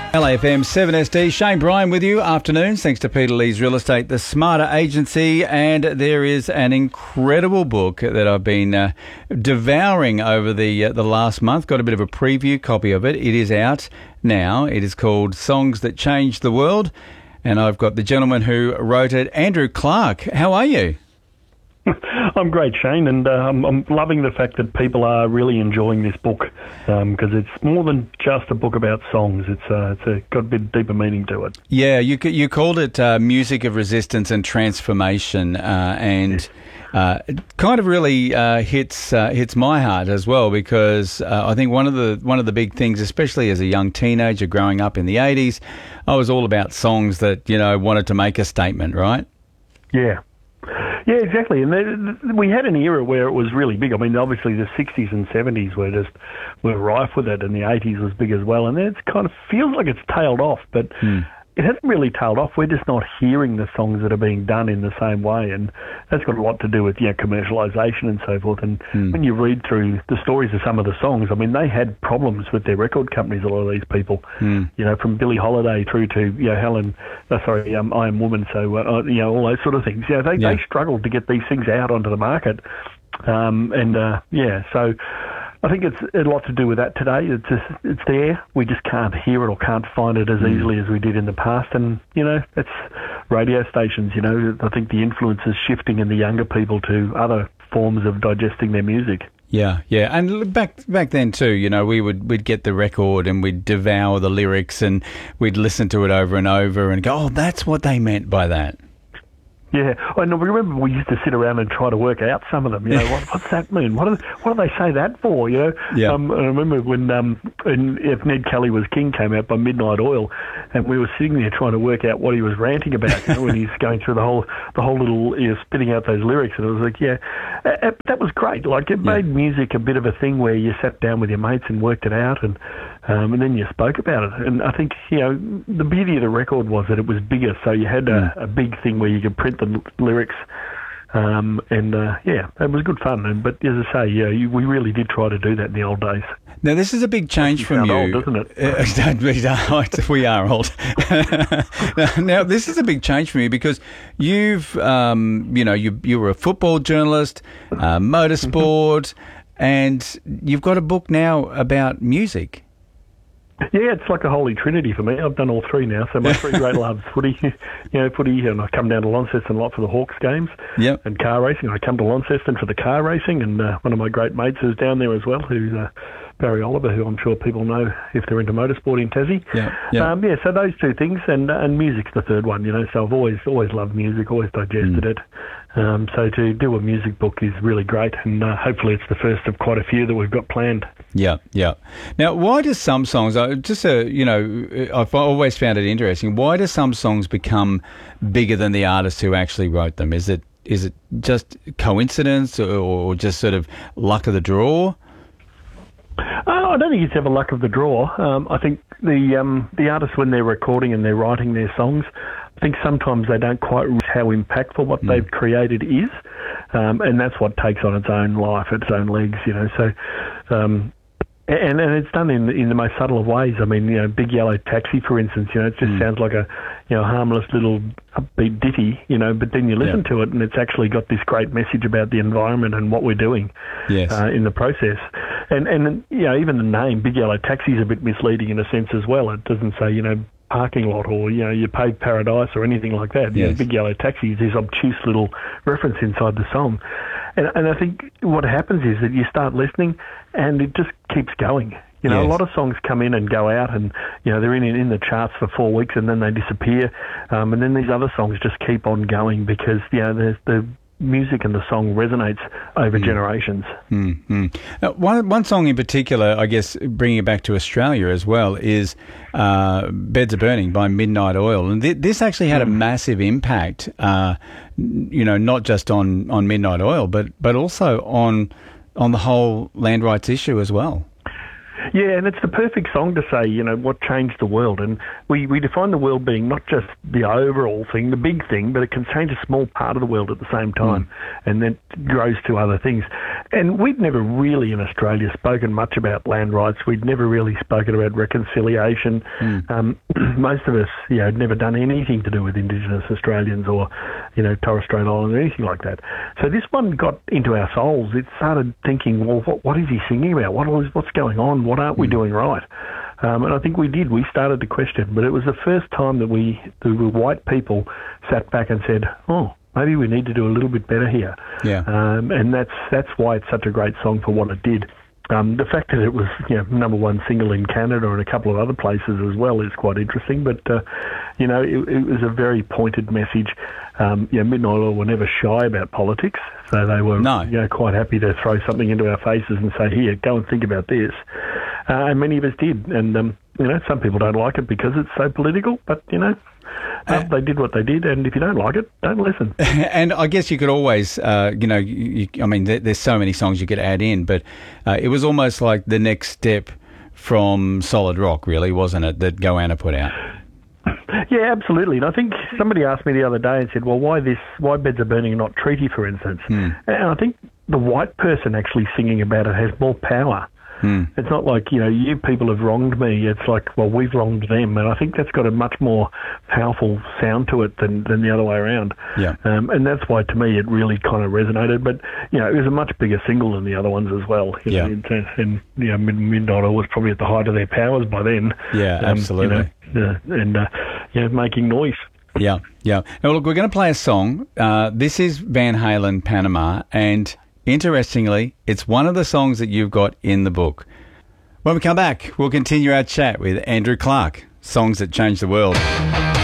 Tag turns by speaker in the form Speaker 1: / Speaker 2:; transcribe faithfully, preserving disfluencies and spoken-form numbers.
Speaker 1: L A F M seven S D, Shane Bryan with you. Afternoons, thanks to Peter Lee's Real Estate, the Smarter Agency, and there is an incredible book that I've been uh, devouring over the uh, the last month. Got a bit of a preview copy of it. It is out now. It is called Songs That Changed the World, and I've got the gentleman who wrote it, Andrew Clark. How are you?
Speaker 2: I'm great, Shane, and uh, I'm, I'm loving the fact that people are really enjoying this book because um, it's more than just a book about songs. It's uh, it's a, got a bit deeper meaning to it.
Speaker 1: Yeah, you you called it uh, Music of Resistance and Transformation, uh, and uh, it kind of really uh, hits uh, hits my heart as well because uh, I think one of the one of the big things, especially as a young teenager growing up in the eighties, I was all about songs that you know wanted to make a statement, right?
Speaker 2: Yeah. Yeah, exactly. And there, we had an era where it was really big. I mean, obviously the sixties and seventies were just were rife with it, and the eighties was big as well. And then it kind of feels like it's tailed off, but mm. it hasn't really tailed off. We're just not hearing the songs that are being done in the same way, and that's got a lot to do with you know commercialisation and so forth. And mm. when you read through the stories of some of the songs, I mean, they had problems with their record companies. A lot of these people, mm. you know, from Billie Holiday through to you know Helen, uh, sorry, um, I Am Woman. So uh, you know all those sort of things. You know, they yeah. they struggled to get these things out onto the market, um, and uh, yeah, so. I think it's a lot to do with that today. It's just, it's there. We just can't hear it or can't find it as mm. easily as we did in the past. And, you know, it's radio stations, you know, I think the influence is shifting in the younger people to other forms of digesting their music.
Speaker 1: Yeah, yeah. And back back then too, you know, we would we'd get the record and we'd devour the lyrics and we'd listen to it over and over and go, oh, that's what they meant by that.
Speaker 2: Yeah, and I remember we used to sit around and try to work out some of them. You know, what, what's that mean? What do, what do they say that for? You know,
Speaker 1: yeah.
Speaker 2: um, I remember when um, when If Ned Kelly Was King came out by Midnight Oil, and we were sitting there trying to work out what he was ranting about. You know, when he's going through the whole the whole little, you know, spitting out those lyrics, and it was like, yeah, uh, that was great. Like it made yeah. music a bit of a thing where you sat down with your mates and worked it out, and um, and then you spoke about it. And I think you know the beauty of the record was that it was bigger, so you had a, a big thing where you could print the lyrics, um, and uh, yeah, it was good fun. And, but as I say, yeah, you, we really did try to do that in the old days.
Speaker 1: Now, this is a big change from you.
Speaker 2: Old, doesn't it?
Speaker 1: We are old. now, now, this is a big change for you because you've, um, you know, you you were a football journalist, uh, motorsport, and you've got a book now about music.
Speaker 2: Yeah, it's like a holy trinity for me. I've done all three now. So my three great loves, footy, you know, footy, and I come down to Launceston a lot for the Hawks games
Speaker 1: yep.
Speaker 2: and car racing. I come to Launceston for the car racing, and uh, one of my great mates is down there as well, who's uh, Barry Oliver, who I'm sure people know if they're into motorsport in Tassie.
Speaker 1: Yeah, yeah.
Speaker 2: Um, yeah, so those two things, and uh, and music's the third one, you know, so I've always, always loved music, always digested mm. it. Um, so to do a music book is really great, and uh, hopefully it's the first of quite a few that we've got planned.
Speaker 1: Yeah, yeah. Now, why do some songs, uh, just a, you know, I've always found it interesting, why do some songs become bigger than the artist who actually wrote them? Is it is it just coincidence or, or just sort of luck of the draw?
Speaker 2: Uh, I don't think it's ever luck of the draw. Um, I think the um, the artists, when they're recording and they're writing their songs, I think sometimes they don't quite realize how impactful what mm. they've created is, um, and that's what takes on its own life, its own legs, you know. So, um, and and it's done in in the most subtle of ways. I mean, you know, Big Yellow Taxi, for instance, you know, it just mm. sounds like a you know harmless little upbeat ditty, you know, but then you listen yeah. to it and it's actually got this great message about the environment and what we're doing
Speaker 1: yes.
Speaker 2: uh, in the process. And and you know, even the name Big Yellow Taxi is a bit misleading in a sense as well. It doesn't say you know. parking lot or, you know, your paved paradise or anything like that.
Speaker 1: Yes.
Speaker 2: You know, Big Yellow Taxi is this obtuse little reference inside the song. And, and I think what happens is that you start listening and it just keeps going. You know, yes. a lot of songs come in and go out and, you know, they're in in the charts for four weeks and then they disappear. Um, and then these other songs just keep on going because, you know, the, the music and the song resonates over mm. generations.
Speaker 1: Mm-hmm. Uh, one one song in particular, I guess, bringing it back to Australia as well, is uh, Beds Are Burning by Midnight Oil. And th- this actually had mm. a massive impact, uh, you know, not just on, on Midnight Oil, but, but also on on the whole land rights issue as well.
Speaker 2: Yeah, and it's the perfect song to say, you know, what changed the world. And we, we define the world being not just the overall thing, the big thing, but it can change a small part of the world at the same time. Mm. And then grows to other things. And we'd never really in Australia spoken much about land rights. We'd never really spoken about reconciliation. Mm. Um, most of us, you know, had never done anything to do with Indigenous Australians or, you know, Torres Strait Islands or anything like that. So this one got into our souls. It started thinking, well, what, what is he singing about? What is, what's going on? What aren't we doing right? Um, and I think we did. We started to question. But it was the first time that we, the white people, sat back and said, oh, maybe we need to do a little bit better here.
Speaker 1: Yeah.
Speaker 2: Um, and that's that's why it's such a great song for what it did. Um, the fact that it was, you know, number one single in Canada and a couple of other places as well is quite interesting. But, uh, you know, it, it was a very pointed message. Um, you know, Midnight Oil were never shy about politics, so they were
Speaker 1: no.
Speaker 2: you know, quite happy to throw something into our faces and say, here, go and think about this. Uh, and many of us did. And, um, you know, some people don't like it because it's so political, but, you know, Uh, they did what they did, and if you don't like it, don't listen.
Speaker 1: And I guess you could always, uh, you know, you, I mean, there, there's so many songs you could add in, but uh, it was almost like the next step from Solid Rock, really, wasn't it, that Goanna put out?
Speaker 2: Yeah, absolutely. And I think somebody asked me the other day and said, well, why this, why Beds Are Burning and not Treaty, for instance? Hmm. And I think the white person actually singing about it has more power. Hmm. It's not like, you know, you people have wronged me. It's like, well, we've wronged them. And I think that's got a much more powerful sound to it than, than the other way around.
Speaker 1: Yeah.
Speaker 2: Um, and that's why, to me, it really kind of resonated. But, you know, it was a much bigger single than the other ones as well.
Speaker 1: Yeah.
Speaker 2: And, and, you know, Midnight Oil was probably at the height of their powers by then.
Speaker 1: Yeah,
Speaker 2: um,
Speaker 1: absolutely.
Speaker 2: You know, uh, and, uh, you know, making noise.
Speaker 1: Yeah, yeah. Now, look, we're going to play a song. Uh, this is Van Halen, Panama, and interestingly, it's one of the songs that you've got in the book. When we come back, we'll continue our chat with Andrew Clark, Songs That Changed the World.